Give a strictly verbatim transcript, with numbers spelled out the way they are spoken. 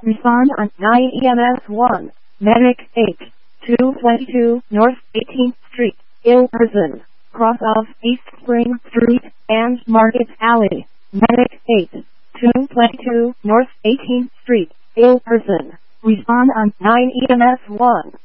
Respond on nine E M S one. Medic eight. two twenty-two North eighteenth Street. Ill person. Cross of East Spring Street and Market Alley. Medic eight. two twenty-two North eighteenth Street. Ill person. Respond on nine E M S one.